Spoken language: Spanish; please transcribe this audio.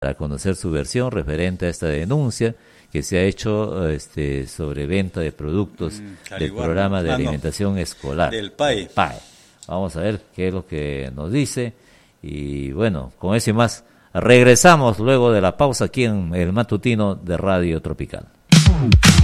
para conocer su versión referente a esta denuncia que se ha hecho sobre venta de productos del programa de alimentación escolar. Del PAE. Vamos a ver qué es lo que nos dice. Y bueno, con eso y más, regresamos luego de la pausa aquí en el matutino de Radio Tropical.